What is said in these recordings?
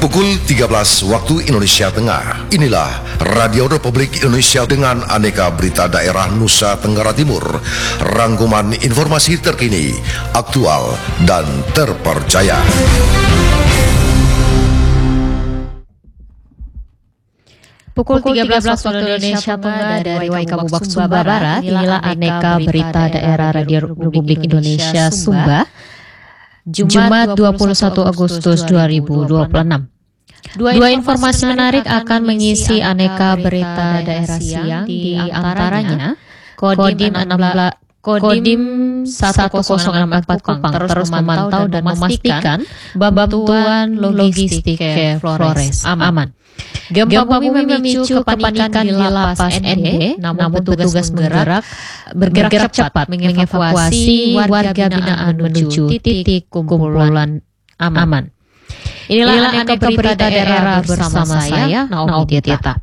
Pukul 13 waktu Indonesia Tengah. Inilah Radio Republik Indonesia dengan aneka berita daerah Nusa Tenggara Timur. Rangkuman informasi terkini, aktual, dan terpercaya. Pukul 13 waktu Indonesia Tengah dari Waikabubak Sumba Barat. Inilah aneka berita daerah Radio Republik Indonesia Sumba. Jumat 21 Agustus 2026. Dua informasi menarik akan mengisi aneka berita daerah siang, di antaranya Kodim 1064 Kupang terus memantau dan memastikan bantuan logistik ke Flores aman. Gempa bumi memicu kepanikan di lapas ND, namun petugas bergerak cepat mengevakuasi warga binaan menuju titik kumpulan aman. Inilah aneka berita daerah bersama saya, Naomi Tirta.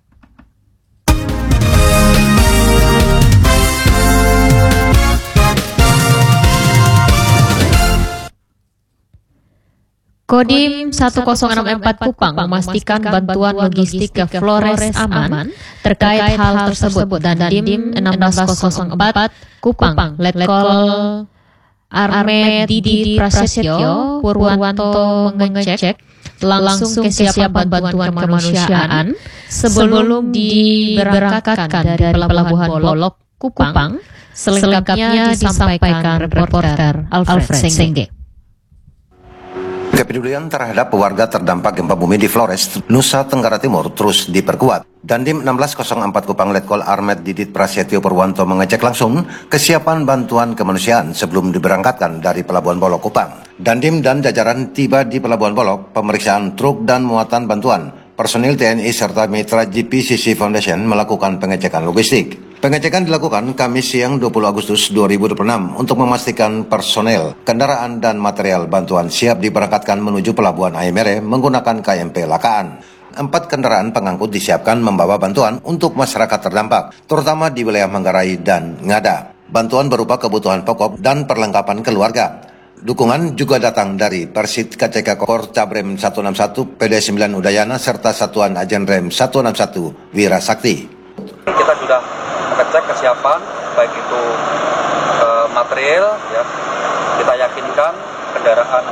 Kodim 1064 Kupang memastikan bantuan logistik ke Flores aman. Terkait hal tersebut, Dandim 1604 Kupang Letkol Armet Didi Prasetyo Purwanto mengecek langsung kesiapan bantuan kemanusiaan sebelum diberangkatkan dari Pelabuhan Bolok Kupang. Selengkapnya disampaikan reporter Alfred Sengge. Kepedulian terhadap warga terdampak gempa bumi di Flores, Nusa Tenggara Timur terus diperkuat. Dandim 1604 Kupang Letkol Armet Didit Prasetyo Purwanto mengecek langsung kesiapan bantuan kemanusiaan sebelum diberangkatkan dari Pelabuhan Bolok Kupang. Dandim dan jajaran tiba di Pelabuhan Bolok, pemeriksaan truk dan muatan bantuan. Personil TNI serta mitra GPCC Foundation melakukan pengecekan logistik. Pengecekan dilakukan Kamis siang 20 Agustus 2026 untuk memastikan personel, kendaraan dan material bantuan siap diberangkatkan menuju Pelabuhan Aimere menggunakan KMP Lakaan. 4 kendaraan pengangkut disiapkan membawa bantuan untuk masyarakat terdampak, terutama di wilayah Manggarai dan Ngada. Bantuan berupa kebutuhan pokok dan perlengkapan keluarga. Dukungan juga datang dari Persit KCK Kor Cabrem 161, PD9 Udayana, serta Satuan Ajen Rem 161 Wira Sakti. Kita sudah mengecek kesiapan, baik itu material, ya, kita yakinkan kendaraan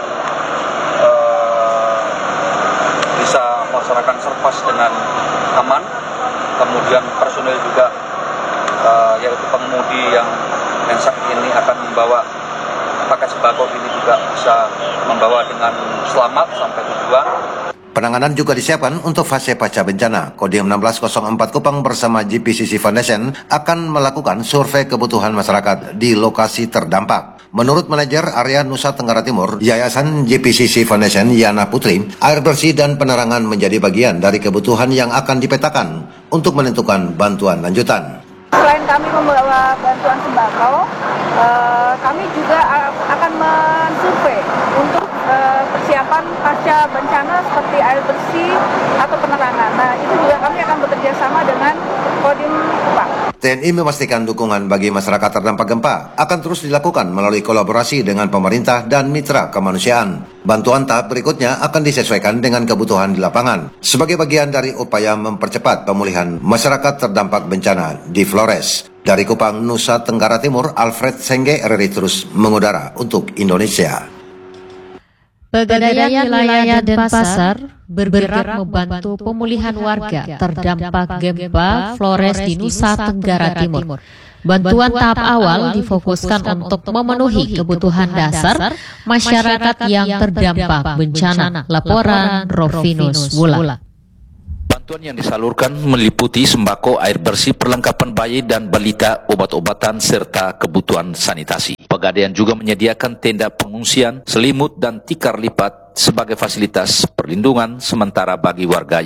bisa melaksanakan serpas dengan aman, kemudian personil juga, yaitu pengemudi yang saat ini akan membawa pakai sembako ini juga bisa membawa dengan selamat sampai tujuan. Penanganan juga disiapkan untuk fase pasca bencana. Kodim 1604 Kupang bersama GPCC Foundation akan melakukan survei kebutuhan masyarakat di lokasi terdampak. Menurut manajer area Nusa Tenggara Timur, Yayasan GPCC Foundation Yana Putri, air bersih dan penerangan menjadi bagian dari kebutuhan yang akan dipetakan untuk menentukan bantuan lanjutan. Selain kami membawa bantuan sembako, kami juga akan mensurvei untuk persiapan pasca bencana seperti air bersih atau penerangan. Nah, itu juga kami akan bekerja sama dengan Kodim Kupang. TNI memastikan dukungan bagi masyarakat terdampak gempa akan terus dilakukan melalui kolaborasi dengan pemerintah dan mitra kemanusiaan. Bantuan tahap berikutnya akan disesuaikan dengan kebutuhan di lapangan sebagai bagian dari upaya mempercepat pemulihan masyarakat terdampak bencana di Flores. Dari Kupang, Nusa Tenggara Timur, Alfred Sengge, RRI terus mengudara untuk Indonesia. Pegadaian wilayah Denpasar bergerak membantu pemulihan warga terdampak gempa Flores di Nusa Tenggara Timur. Bantuan tahap awal difokuskan untuk memenuhi kebutuhan dasar masyarakat yang terdampak bencana. Laporan Rovinus Wula. Bantuan yang disalurkan meliputi sembako, air bersih, perlengkapan bayi dan balita, obat-obatan, serta kebutuhan sanitasi. Pegadaian juga menyediakan tenda pengungsian, selimut, dan tikar lipat sebagai fasilitas perlindungan sementara bagi warga yang membutuhkan.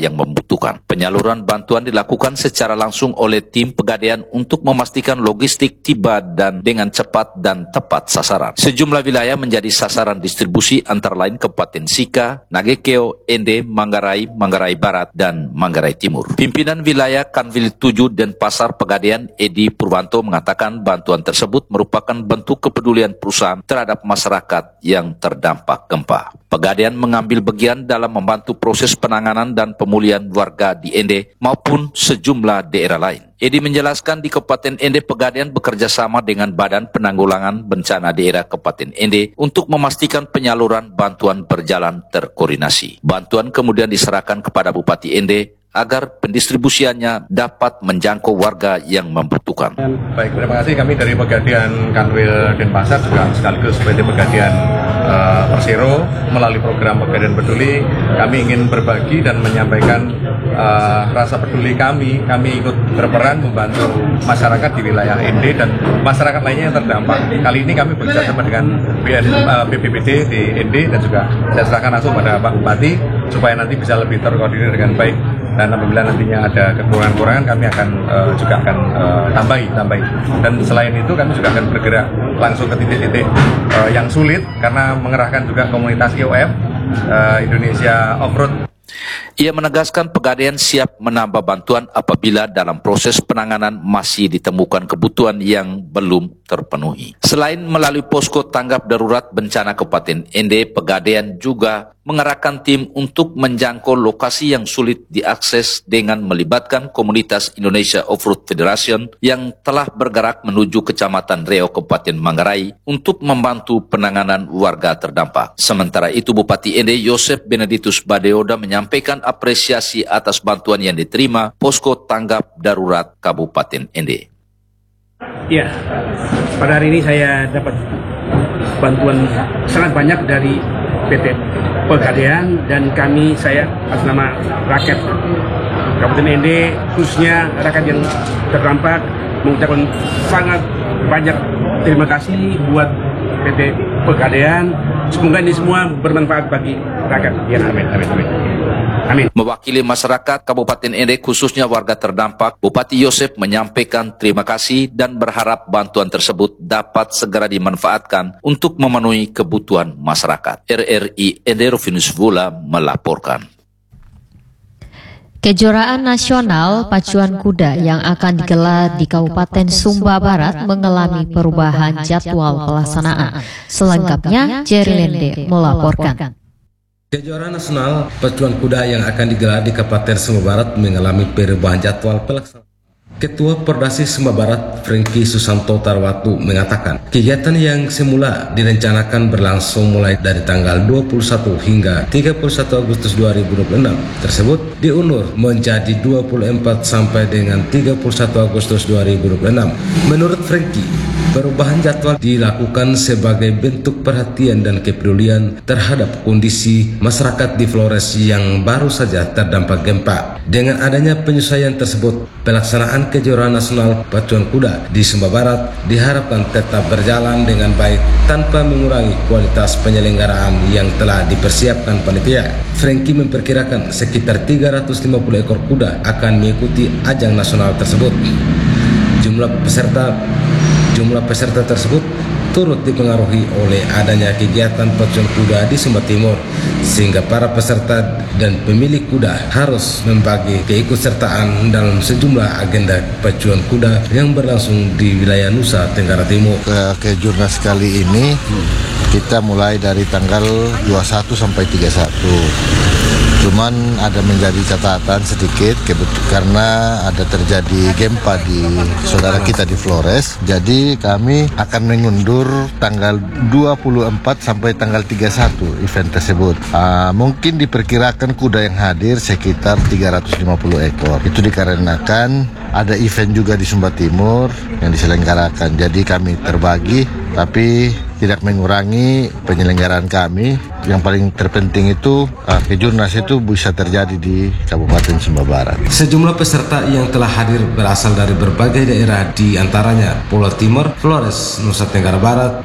membutuhkan. Penyaluran bantuan dilakukan secara langsung oleh tim Pegadaian untuk memastikan logistik tiba dan dengan cepat dan tepat sasaran. Sejumlah wilayah menjadi sasaran distribusi antara lain Kabupaten Sika, Nagekeo, Ende, Manggarai, Manggarai Barat, dan Manggarai Timur. Pimpinan wilayah Kanwil 7 Denpasar Pegadaian Edi Purwanto mengatakan bantuan tersebut merupakan bentuk kepedulian perusahaan terhadap masyarakat yang terdampak gempa. Pegadaian mengambil bagian dalam membantu proses penanganan dan pemulihan warga di Ende maupun sejumlah daerah lain. Edi menjelaskan di Kabupaten Ende Pegadaian bekerja sama dengan Badan Penanggulangan Bencana Daerah Kabupaten Ende untuk memastikan penyaluran bantuan berjalan terkoordinasi. Bantuan kemudian diserahkan kepada Bupati Ende agar pendistribusiannya dapat menjangkau warga yang membutuhkan. Baik, terima kasih. Kami dari Pegadaian Kanwil Denpasar juga sekaligus PT Pegadaian Persero melalui program Pegadaian Peduli, kami ingin berbagi dan menyampaikan rasa peduli kami. Kami ikut berperan membantu masyarakat di wilayah Ende dan masyarakat lainnya yang terdampak. Kali ini kami bekerjasama dengan BPBD di Ende dan juga saya serahkan langsung pada Pak Bupati supaya nanti bisa lebih terkoordinir dengan baik. Dan apabila nantinya ada kekurangan-kekurangan, kami akan juga akan tambahi. Dan selain itu kami juga akan bergerak langsung ke titik-titik yang sulit karena mengerahkan juga komunitas IOF Indonesia Off-Road. Ia menegaskan Pegadaian siap menambah bantuan apabila dalam proses penanganan masih ditemukan kebutuhan yang belum terpenuhi. Selain melalui posko tanggap darurat bencana Kabupaten Ende, Pegadaian juga mengerahkan tim untuk menjangkau lokasi yang sulit diakses dengan melibatkan komunitas Indonesia Off-Road Federation yang telah bergerak menuju Kecamatan Reo, Kabupaten Manggarai untuk membantu penanganan warga terdampak. Sementara itu, Bupati Ende Yosef Benedictus Badeoda menyampaikan apresiasi atas bantuan yang diterima posko tanggap darurat Kabupaten Ende. Ya, pada hari ini saya dapat bantuan sangat banyak dari PT Pegadaian dan saya atas nama rakyat Kabupaten Ende, khususnya rakyat yang terdampak, mengucapkan sangat banyak terima kasih buat PT Pegadaian. Semoga ini semua bermanfaat bagi rakyat. Ya, amin. Amin. Mewakili masyarakat Kabupaten Ende khususnya warga terdampak, Bupati Yosef menyampaikan terima kasih dan berharap bantuan tersebut dapat segera dimanfaatkan untuk memenuhi kebutuhan masyarakat. RRI Ende Rufinus Vula melaporkan. Kejuaraan nasional pacuan kuda yang akan digelar di Kabupaten Sumba Barat mengalami perubahan jadwal pelaksanaan. Selengkapnya, Jerry Lende melaporkan. Kejuaraan nasional pacuan kuda yang akan digelar di Kabupaten Sumba Barat mengalami perubahan jadwal pelaksanaan. Ketua Perdasi Sumba Barat, Franky Susanto Tarwatu, mengatakan kegiatan yang semula direncanakan berlangsung mulai dari tanggal 21 hingga 31 Agustus 2026 tersebut diundur menjadi 24 sampai dengan 31 Agustus 2026. Menurut Franky, perubahan jadwal dilakukan sebagai bentuk perhatian dan kepedulian terhadap kondisi masyarakat di Flores yang baru saja terdampak gempa. Dengan adanya penyesuaian tersebut, pelaksanaan kejuaraan nasional pacuan kuda di Sumba Barat diharapkan tetap berjalan dengan baik tanpa mengurangi kualitas penyelenggaraan yang telah dipersiapkan panitia. Franky memperkirakan sekitar 350 ekor kuda akan mengikuti ajang nasional tersebut. Jumlah peserta tersebut turut dipengaruhi oleh adanya kegiatan pacuan kuda di Sumba Timur, sehingga para peserta dan pemilik kuda harus membagi keikutsertaan dalam sejumlah agenda pacuan kuda yang berlangsung di wilayah Nusa Tenggara Timur. Kejurnas kali ini kita mulai dari tanggal 21 sampai 31. Cuman ada menjadi catatan sedikit karena ada terjadi gempa di saudara kita di Flores. Jadi kami akan mengundur tanggal 24 sampai tanggal 31 event tersebut. Mungkin diperkirakan kuda yang hadir sekitar 350 ekor. Itu dikarenakan ada event juga di Sumba Timur yang diselenggarakan. Jadi kami terbagi, tapi tidak mengurangi penyelenggaraan kami. Yang paling terpenting itu kejurnas itu bisa terjadi di Kabupaten Sumba Barat. Sejumlah peserta yang telah hadir berasal dari berbagai daerah, di antaranya Pulau Timur, Flores, Nusa Tenggara Barat,